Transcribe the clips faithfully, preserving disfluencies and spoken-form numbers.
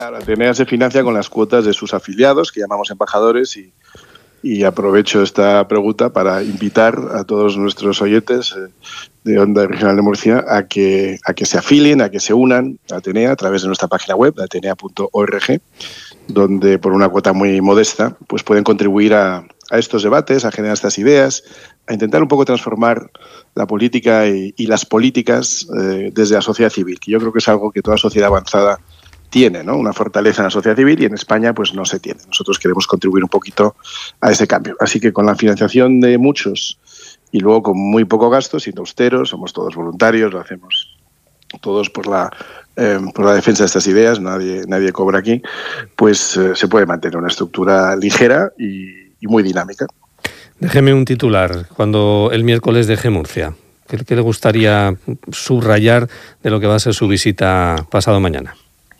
Atenea se financia con las cuotas de sus afiliados, que llamamos embajadores, y, y aprovecho esta pregunta para invitar a todos nuestros oyentes eh, de Onda Regional de Murcia a que, a que se afilien, a que se unan a Atenea a través de nuestra página web, atenea punto org, donde por una cuota muy modesta pues pueden contribuir a, a estos debates, a generar estas ideas, a intentar un poco transformar la política y, y las políticas eh, desde la sociedad civil, que yo creo que es algo que toda sociedad avanzada tiene, ¿no? Una fortaleza en la sociedad civil, y en España pues no se tiene. Nosotros queremos contribuir un poquito a ese cambio. Así que con la financiación de muchos y luego con muy poco gasto, siendo austeros, somos todos voluntarios, lo hacemos todos por la eh, por la defensa de estas ideas, nadie nadie cobra aquí, pues eh, se puede mantener una estructura ligera y, y muy dinámica. Déjeme un titular cuando el miércoles deje Murcia. ¿Qué, qué le gustaría subrayar de lo que va a ser su visita pasado mañana?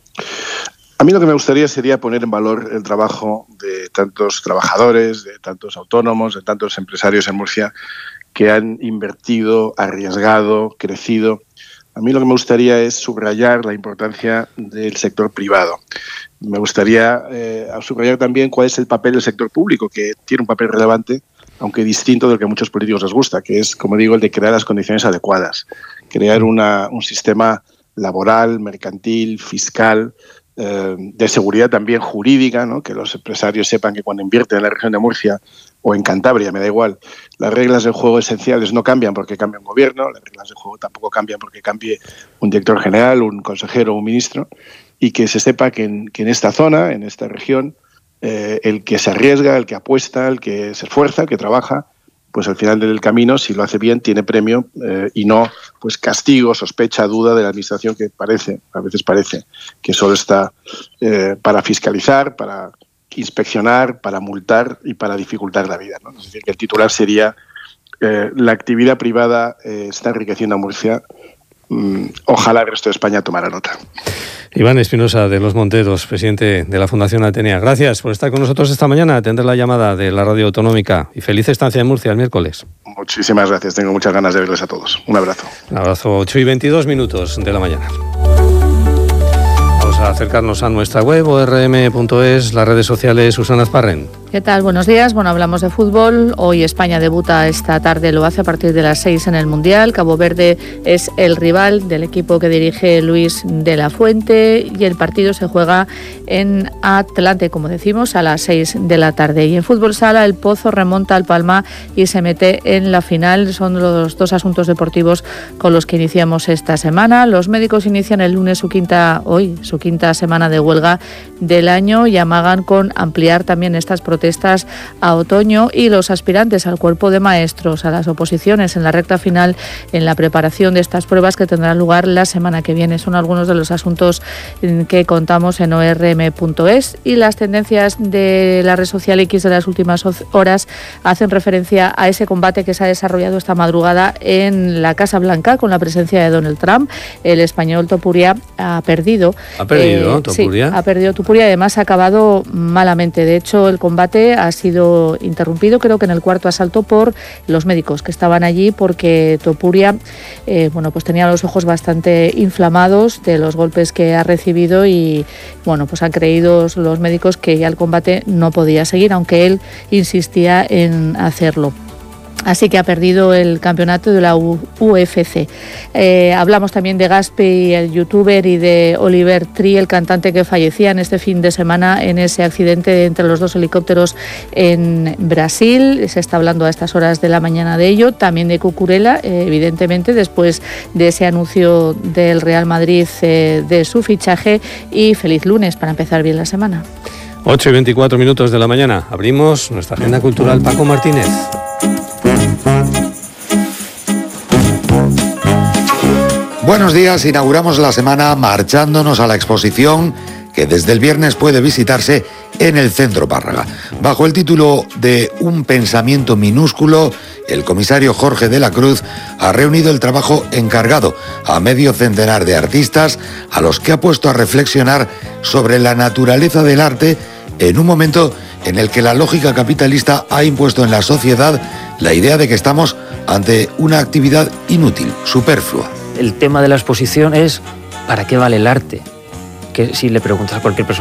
A mí lo que me gustaría sería poner en valor el trabajo de tantos trabajadores, de tantos autónomos, de tantos empresarios en Murcia que han invertido, arriesgado, crecido. A mí lo que me gustaría es subrayar la importancia del sector privado. Me gustaría eh, subrayar también cuál es el papel del sector público, que tiene un papel relevante, aunque distinto del que a muchos políticos les gusta, que es, como digo, el de crear las condiciones adecuadas, crear una, un sistema laboral, mercantil, fiscal, eh, de seguridad también jurídica, ¿no? Que los empresarios sepan que cuando invierten en la región de Murcia o en Cantabria, me da igual, las reglas del juego esenciales no cambian porque cambia un gobierno, las reglas del juego tampoco cambian porque cambie un director general, un consejero o un ministro, y que se sepa que en, que en esta zona, en esta región, eh, el que se arriesga, el que apuesta, el que se esfuerza, el que trabaja, pues al final del camino, si lo hace bien, tiene premio eh, y no pues castigo, sospecha, duda de la administración, que parece, a veces parece, que solo está eh, para fiscalizar, para inspeccionar, para multar y para dificultar la vida, ¿no? Es decir, que el titular sería eh, la actividad privada eh, está enriqueciendo a Murcia. Mm, ojalá el resto de España tomara nota. Iván Espinosa de Los Monteros, presidente de la Fundación Atenea. Gracias por estar con nosotros esta mañana, atender la llamada de la radio autonómica, y feliz estancia en Murcia el miércoles. Muchísimas gracias, tengo muchas ganas de verles a todos. Un abrazo. Un abrazo, ocho y veintidós minutos de la mañana. Vamos a acercarnos a nuestra web, o erre eme punto es, las redes sociales. Susana Azparren. ¿Qué tal? Buenos días. Bueno, hablamos de fútbol. Hoy España debuta esta tarde, lo hace a partir de las seis en el Mundial. Cabo Verde es el rival del equipo que dirige Luis de la Fuente, y el partido se juega en Atlante, como decimos, a las seis de la tarde. Y en fútbol sala, el Pozo remonta al Palma y se mete en la final. Son los dos asuntos deportivos con los que iniciamos esta semana. Los médicos inician el lunes su quinta, hoy, su quinta semana de huelga del año, y amagan con ampliar también estas protestas a otoño. Y los aspirantes al cuerpo de maestros, a las oposiciones en la recta final en la preparación de estas pruebas que tendrán lugar la semana que viene. Son algunos de los asuntos que contamos en o erre eme punto es, y las tendencias de la red social X de las últimas horas hacen referencia a ese combate que se ha desarrollado esta madrugada en la Casa Blanca con la presencia de Donald Trump. El español Topuria ha perdido. ¿Ha perdido eh, Topuria? Sí, ha perdido Topuria, y además ha acabado malamente. De hecho, el combate ha sido interrumpido, creo que en el cuarto asalto, por los médicos que estaban allí, porque Topuria eh, bueno, pues tenía los ojos bastante inflamados de los golpes que ha recibido, y bueno, pues han creído los médicos que ya el combate no podía seguir, aunque él insistía en hacerlo. Así que ha perdido el campeonato de la U F C. Eh, hablamos también de Gaspi, el youtuber, y de Oliver Tree, el cantante que fallecía en este fin de semana en ese accidente entre los dos helicópteros en Brasil. Se está hablando a estas horas de la mañana de ello. También de Cucurella, eh, evidentemente, después de ese anuncio del Real Madrid eh, de su fichaje. Y feliz lunes para empezar bien la semana. ocho y veinticuatro minutos de la mañana. Abrimos nuestra agenda cultural. Paco Martínez. Buenos días, inauguramos la semana marchándonos a la exposición que desde el viernes puede visitarse en el Centro Párraga. Bajo el título de Un pensamiento minúsculo, el comisario Jorge de la Cruz ha reunido el trabajo encargado a medio centenar de artistas, a los que ha puesto a reflexionar sobre la naturaleza del arte en un momento en el que la lógica capitalista ha impuesto en la sociedad la idea de que estamos ante una actividad inútil, superflua. El tema de la exposición es ¿para qué vale el arte? que si le preguntas a cualquier persona